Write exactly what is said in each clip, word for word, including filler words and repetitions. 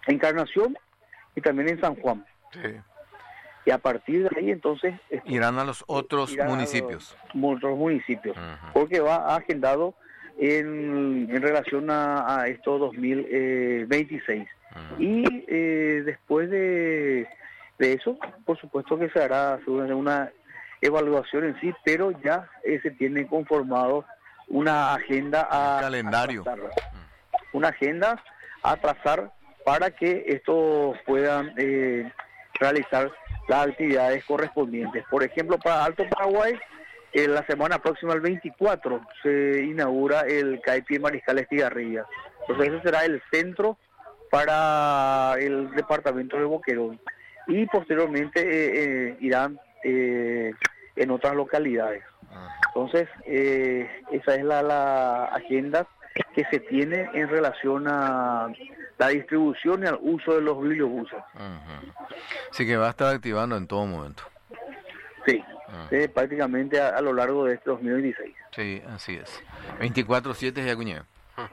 Encarnación y también en San Juan. Sí. Y a partir de ahí entonces irán a los otros irán municipios. A los otros municipios, Uh-huh. porque va agendado en, en relación a, a estos dos mil veintiséis. Uh-huh. Y eh, después de, de eso, por supuesto que se hará una evaluación en sí, pero ya eh, se tiene conformado una agenda a, un calendario, a trazar, una agenda a trazar para que estos puedan eh, realizar las actividades correspondientes. Por ejemplo, para Alto Paraguay, en la semana próxima, el veinticuatro, se inaugura el CAIPI Mariscal Estigarribia. Entonces ese será el centro para el departamento de Boquerón. Y posteriormente eh, eh, irán eh, en otras localidades. Entonces, eh, esa es la, la agenda que se tiene en relación a la distribución y al uso de los bibliobuses. Uh-huh. Así que va a estar activando en todo momento. Sí, uh-huh. sí prácticamente a, a lo largo de este dos mil veintiséis. Sí, así es. veinticuatro siete ya cuñado.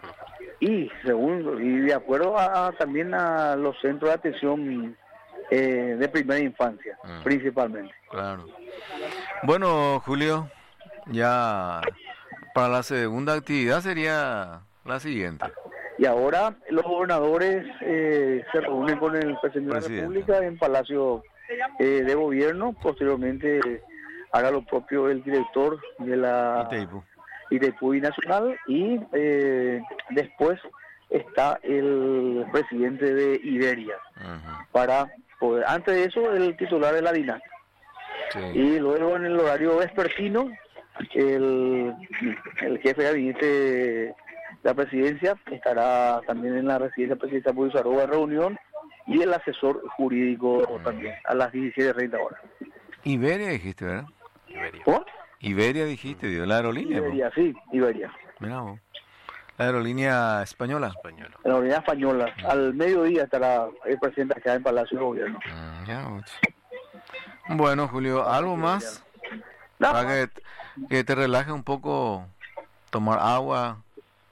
Y según y de acuerdo a, a también a los centros de atención eh, de primera infancia, uh-huh. principalmente. Claro. Bueno, Julio, ya para la segunda actividad sería la siguiente. Y ahora los gobernadores eh, se reúnen con el presidente, presidente de la República en Palacio eh, de Gobierno. Posteriormente hará lo propio el director de la Itaipú, Itaipú Nacional, y eh, después está el presidente de Iberia. Uh-huh. Para poder, antes de eso, el titular de la DINAC. Sí. Y luego en el horario vespertino, el, el jefe de gabinete de la presidencia estará también en la residencia presidencial de Saroba en reunión, y el asesor jurídico uh-huh. también a las diecisiete treinta horas. Iberia dijiste, ¿verdad? Iberia. ¿Cómo? Iberia dijiste, ¿dio la aerolínea? Iberia, ¿no? Sí, Iberia. Mirá vos. La aerolínea española. Española. La aerolínea española. Uh-huh. Al mediodía estará el presidente acá en Palacio de Gobierno. Uh, ya, bueno, Julio, ¿algo más? No. Para que, que te relaje un poco, tomar agua,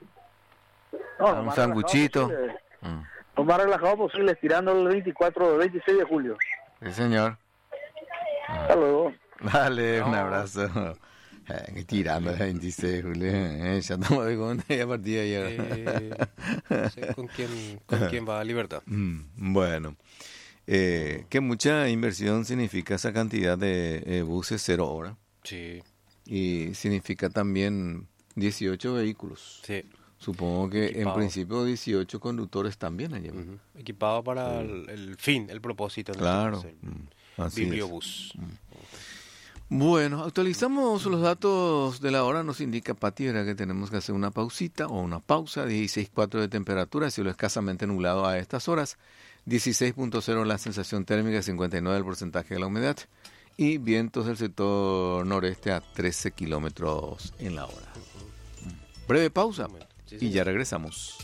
no, un sanguchito. Mm. Lo más relajado posible, estirando el veinticuatro, veintiséis de julio. Sí, señor. Hasta luego. Dale, no. Un abrazo. Eh, tirando el veintiséis de julio. Eh, ya estamos de cuenta y a partir de ayer. Eh, no sé con quién, con quién va a Libertad. Mm, bueno. Eh, que mucha inversión significa esa cantidad de eh, buses cero hora. Sí. Y significa también dieciocho vehículos. Sí. Supongo que Equipado. En principio dieciocho conductores también allá. Uh-huh. Equipado para sí. el, el fin, el propósito. Claro. El bibliobús. Bueno, actualizamos los datos de la hora. Nos indica Pati, ¿verdad?, que tenemos que hacer una pausita o una pausa. dieciséis punto cuatro de temperatura, cielo escasamente nublado a estas horas. dieciséis punto cero la sensación térmica, cincuenta y nueve el porcentaje de la humedad. Y vientos del sector noreste a trece kilómetros en la hora. Breve pausa sí, sí. y ya regresamos.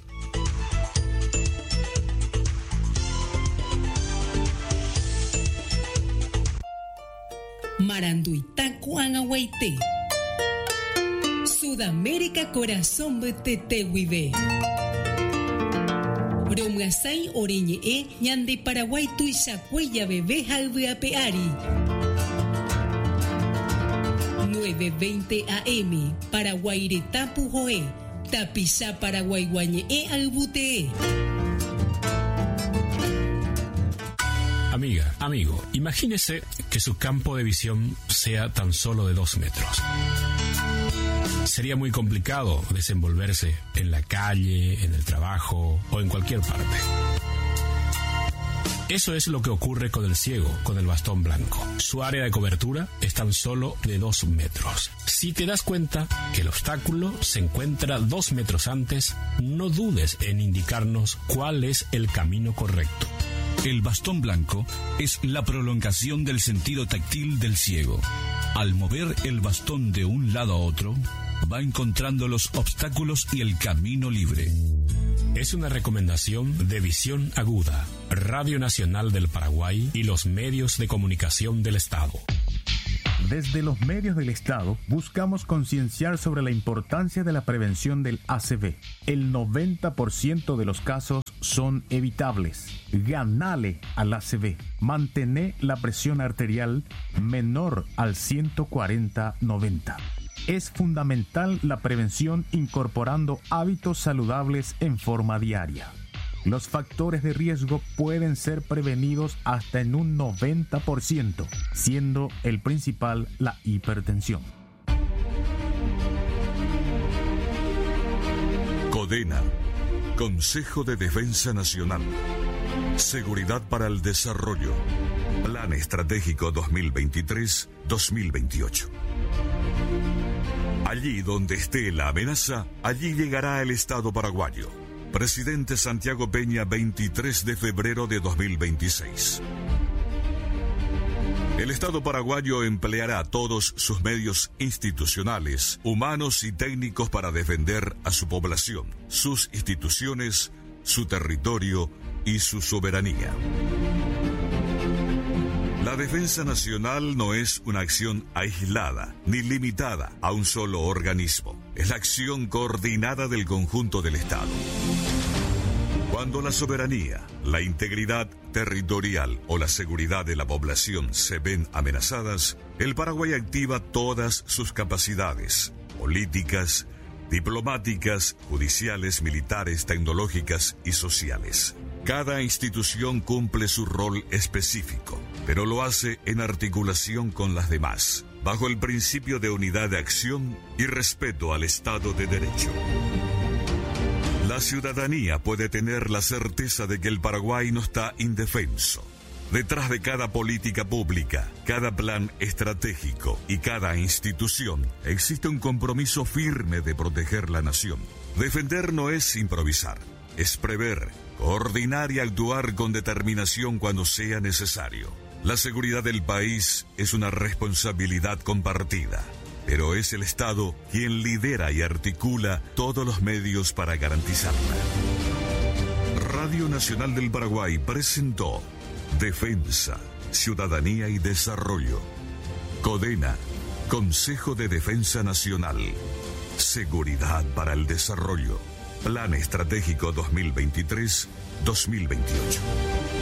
Maranduita Cuangahuaité. Sudamérica corazón betete huive. Romgasai oriñe e ñande Paraguay tuisacuella bebé halvea peari. nueve veinte A M Paraguaireta Pujoe. Tapisa Paraguay guañe e albute. Amiga, amigo, imagínese que su campo de visión sea tan solo de dos metros. Sería muy complicado desenvolverse en la calle, en el trabajo o en cualquier parte. Eso es lo que ocurre con el ciego, con el bastón blanco. Su área de cobertura es tan solo de dos metros. Si te das cuenta que el obstáculo se encuentra dos metros antes, no dudes en indicarnos cuál es el camino correcto. El bastón blanco es la prolongación del sentido táctil del ciego. Al mover el bastón de un lado a otro, va encontrando los obstáculos y el camino libre. Es una recomendación de Visión Aguda, Radio Nacional del Paraguay y los medios de comunicación del Estado. Desde los medios del Estado buscamos concienciar sobre la importancia de la prevención del A C V. El noventa por ciento de los casos son evitables. Ganale al A C V. Mantener la presión arterial menor al ciento cuarenta noventa. Es fundamental la prevención incorporando hábitos saludables en forma diaria. Los factores de riesgo pueden ser prevenidos hasta en un noventa por ciento, siendo el principal la hipertensión. CODENA, Consejo de Defensa Nacional. Seguridad para el Desarrollo. Plan Estratégico dos mil veintitrés a dos mil veintiocho. Allí donde esté la amenaza, allí llegará el Estado paraguayo. Presidente Santiago Peña, veintitrés de febrero de dos mil veintiséis. El Estado paraguayo empleará todos sus medios institucionales, humanos y técnicos para defender a su población, sus instituciones, su territorio y su soberanía. La defensa nacional no es una acción aislada ni limitada a un solo organismo. Es la acción coordinada del conjunto del Estado. Cuando la soberanía, la integridad territorial o la seguridad de la población se ven amenazadas, el Paraguay activa todas sus capacidades políticas, diplomáticas, judiciales, militares, tecnológicas y sociales. Cada institución cumple su rol específico, pero lo hace en articulación con las demás, bajo el principio de unidad de acción y respeto al Estado de Derecho. La ciudadanía puede tener la certeza de que el Paraguay no está indefenso. Detrás de cada política pública, cada plan estratégico y cada institución existe un compromiso firme de proteger la nación. Defender no es improvisar, es prever, coordinar y actuar con determinación cuando sea necesario. La seguridad del país es una responsabilidad compartida, pero es el Estado quien lidera y articula todos los medios para garantizarla. Radio Nacional del Paraguay presentó Defensa, Ciudadanía y Desarrollo. CODENA, Consejo de Defensa Nacional. Seguridad para el Desarrollo. Plan Estratégico dos mil veintitrés a dos mil veintiocho.